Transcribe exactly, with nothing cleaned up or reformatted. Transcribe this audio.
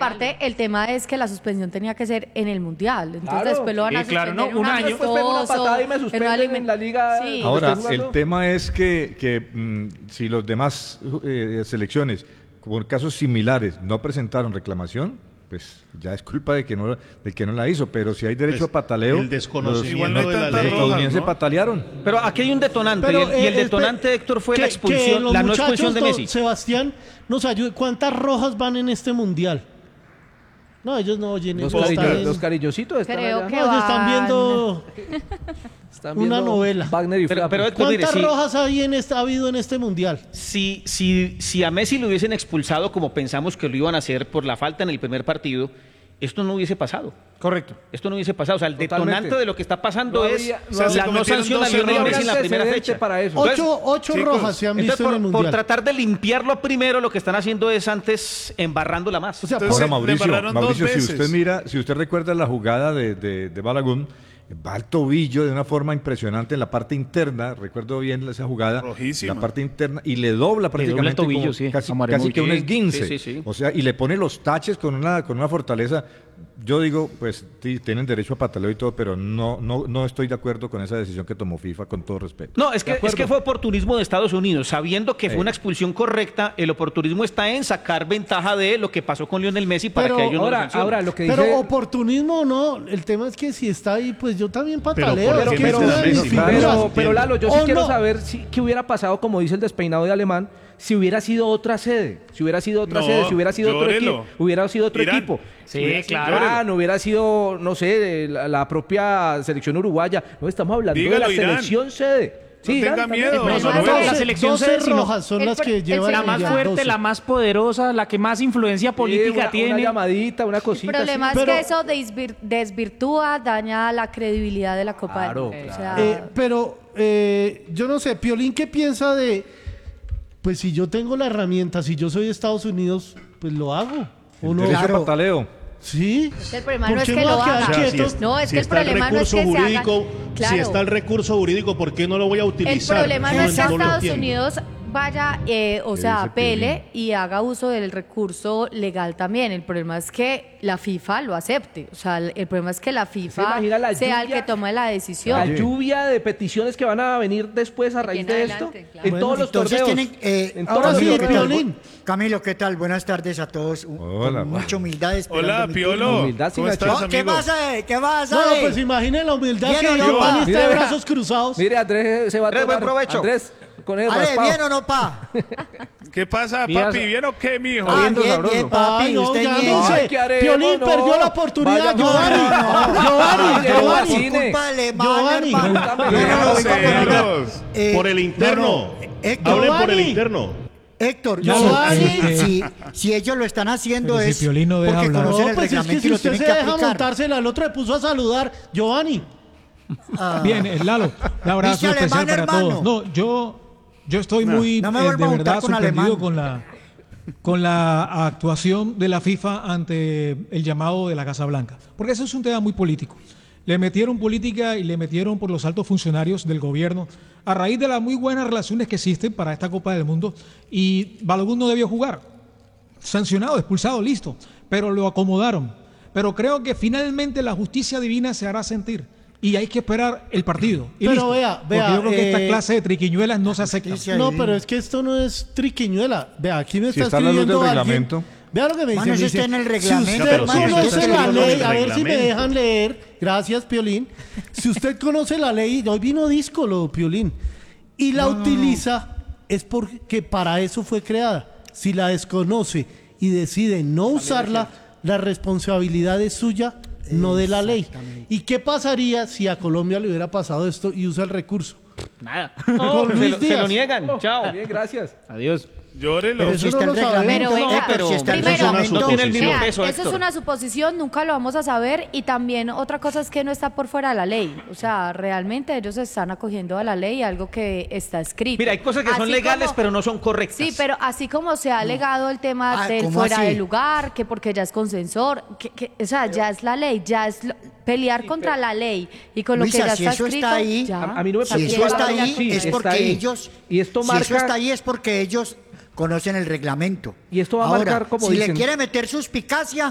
aparte el tema es que la suspensión tenía que ser en el Mundial, entonces Claro. después lo van a Sí, claro, suspender no, un año. Después pego una patada y me suspenden en la liga. Sí. Ahora, ¿Usted jugando? el tema es que, que mm, si los demás eh, selecciones con casos similares no presentaron reclamación, pues ya es culpa de que no, de que no la hizo, pero si hay derecho Pues, a pataleo, el desconocimiento los, de la los ley. estadounidenses ¿no? patalearon. Pero aquí hay un detonante, Pero, y el, y el eh, detonante, espe- Héctor, fue que- la que expulsión, los la no muchachos, expulsión de don Messi. Sebastián nos ayude. ¿Cuántas rojas van en este mundial? No, ellos no oyen. Los, ellos carillo- están en- los cariñositos están Creo allá. que no, ellos están van. viendo Están una viendo novela. Wagner y Pero, Flappy. pero Héctor, mire, ¿Cuántas si, rojas hay en esta, ha habido en este mundial? si, si, si a Messi lo hubiesen expulsado como pensamos que lo iban a hacer por la falta en el primer partido, esto no hubiese pasado. Correcto. Esto no hubiese pasado. O sea, el Totalmente. detonante de lo que está pasando No es había- o sea, se la no cometieron sanción a dos Lionel errores. Messi en la primera Antecedente fecha. para eso. Entonces, Ocho, ocho chicos, rojas se han visto Entonces, en el por, por mundial. tratar de limpiarlo primero, lo que están haciendo es antes embarrándola más. O sea, Entonces, Ahora, le Mauricio, embarraron dos Mauricio si veces. usted mira, si usted recuerda la jugada de, de, de Balaguer, va al tobillo de una forma impresionante en la parte interna, recuerdo bien esa jugada, Rojísima. la parte interna, y le dobla prácticamente el tobillo, como sí, casi, a Mario casi que un Muti. esguince. Sí, sí, sí. O sea, y le pone los taches con una, con una fortaleza. Yo digo, pues sí, tienen derecho a pataleo y todo, pero no, no, no estoy de acuerdo con esa decisión que tomó FIFA, con todo respeto. No, es que, ¿De acuerdo? es que fue oportunismo de Estados Unidos. Sabiendo que fue Eh. una expulsión correcta, el oportunismo está en sacar ventaja de lo que pasó con Lionel Messi para Pero que ellos no lo Ahora, sancionen. ahora lo que Pero dice... oportunismo o no, el tema es que si está ahí, pues yo también pataleo. ¿por es qué que es meten una a de mis Messi? figuras. Pero, pero Lalo, yo sí ¿O quiero no? saber si, qué hubiera pasado, como dice el despeinado de Alemán, si hubiera sido otra sede, si hubiera sido otra No, sede, si hubiera sido otro llórelo. equipo, hubiera sido otro Irán. equipo. Sí, Si hubiera sido claro. Irán, hubiera sido, no sé, la, la propia selección uruguaya. No, estamos hablando Dígalo, de la Irán. selección sede. No tenga Irán también. miedo, No, El no, problema no, es la que selección doce sede, sino rojas son el las pro- que el llevan selección- La más ya fuerte, doce. la más poderosa, la que más influencia Sí, política una, tiene. Una llamadita, una El cosita. problema así. es Pero- que eso desvir- desvirtúa, daña la credibilidad de la Copa Claro, del Mundo. O claro. sea, Eh, pero eh, yo no sé, Piolín, ¿qué piensa de, pues si yo tengo la herramienta, si yo soy de Estados Unidos, pues lo hago? ¿O El no? derecho Claro. a pataleo. Sí. el problema ¿Por no es qué que me lo voy a quedar haga. O sea, quieto? si es- No, es si que el está el problema no es recurso que se hagan- jurídico, Claro. si está el recurso jurídico, ¿por qué no lo voy a El utilizar? problema no es que lo Estados entiendo. Unidos vaya, eh, o ¿Qué sea, dice apele y haga uso del recurso legal también. El problema es que la FIFA lo acepte. O sea, el el problema es que la FIFA imagina la sea el lluvia? que tome la La decisión. lluvia de peticiones que van a venir después a raíz viene de esto. adelante, claro. En Bueno, todos los Entonces torneos. tienen, eh, en ahora todos sí, los sí, ¿qué torneos. tal? Piolín. Camilo, ¿qué tal? Buenas tardes a todos. Un- Hola, con Juan. mucha humildad. esperando Hola, mi Piolo. turno. Humildad sin ¿Cómo estás, No, ¿Qué amigo? pasa? eh? ¿Qué pasa? No, eh? pues imaginen la humildad ¿Bien que o no, Giovanni pa? está de Mire, brazos cruzados. Mire, Andrés se va a Andrés, buen tomar. provecho. Andrés, con el Ale, raspado. ¿bien o no, pa? ¿Qué pasa, Mira, papi? ¿Bien o qué, mijo? Ah, Viendo bien, sabroso. bien, papi. Ay, no, usted ya bien. no sé. Ay, ¿qué haremos? Piolín No. perdió la oportunidad, Vaya, Giovanni. no, no, no. Giovanni, Ay, Giovanni. Por Cine. culpa de alemán, Giovanni. hermano. Pregúntame. No, no, no, Celos, venga, venga. celos. Eh, Por el interno. no, no. Héctor, Hablen por el Giovanni. interno. Héctor, Giovanni. si, si, si ellos lo están haciendo Pero si es Piolín no deja porque hablar. conocen No, el pues es que reglamento si y lo usted tienen se que deja aplicar. montársela, el otro le puso a saludar. Giovanni. Ah. Bien, eh, Lalo, un abrazo ¿Viste especial alemán, para hermano? todos. No, yo, yo estoy No, muy, no me eh, vuelva de a juntar verdad con sorprendido alemán. con la, con la actuación de la FIFA ante el llamado de la Casa Blanca. Porque eso es un tema muy político. Le metieron política y le metieron por los altos funcionarios del gobierno a raíz de las muy buenas relaciones que existen para esta Copa del Mundo. Y Balogun no debió jugar. Sancionado, expulsado, listo. Pero lo acomodaron. Pero creo que finalmente la justicia divina se hará sentir. Y hay que esperar el partido. Y Pero listo. vea, vea, Porque yo creo que eh, esta clase de triquiñuelas no se aceptan. justicia No, divina. pero es que esto no es triquiñuela. Vea, aquí me Si está está a la luz escribiendo del alguien. reglamento. Vea lo que me dice. Mano, me eso dice, está en el Si reglamento, usted pero si eso conoce está la escrito en ley, el a ver si me reglamento. dejan leer. Gracias, Piolín. Si usted conoce la ley, hoy vino Díscolo, Piolín, y la utiliza, es porque para eso fue creada. Si la desconoce y decide no usarla, la responsabilidad es suya, no de la ley. Exactamente. ¿Y qué pasaría si a Colombia le hubiera pasado esto y usa el recurso? Nada. Con se, Luis lo, se Díaz. lo niegan. Chao. Bien, gracias. Adiós. Llórelo. Pero Eso si está no el lo sabemos. reglamento, Pero venga, eh, pero si está el primero, reglamento. no tiene el mismo Vea, peso, eso es Héctor. una suposición, nunca lo vamos a saber y también otra cosa es que no está por fuera de la ley. O sea, realmente ellos se están acogiendo a la ley, algo que está escrito. Mira, hay cosas que son Así legales, como- pero no son correctas. Sí, pero así como se ha alegado el tema Ah, del ¿cómo fuera así? de lugar, que porque ya es consensor, que, que- o sea, ya es la ley, ya es lo- pelear contra la ley y con lo Luisa, que ya si está eso está escrito, ahí, ya. A, a mí no me Si parece eso que está la- ahí, sí, es está porque ahí. ellos. Y esto Si marca. eso está ahí, es porque ellos conocen el reglamento. Y esto va a Ahora, marcar, como si dicen. le quiere meter suspicacia,